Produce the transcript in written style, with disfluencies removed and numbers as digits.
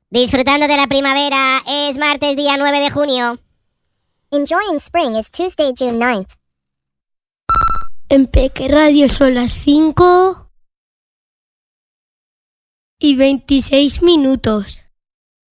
Disfrutando de la primavera, es martes día 9 de junio. Enjoying spring is Tuesday, June 9th. En Peque Radio son las 5:26.